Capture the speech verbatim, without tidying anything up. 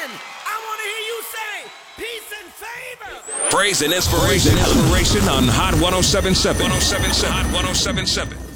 listen. I want to hear you say peace and favor. Praise and inspiration, inspiration on Hot one oh seven point seven. one oh seven point seven. Hot one oh seven point seven.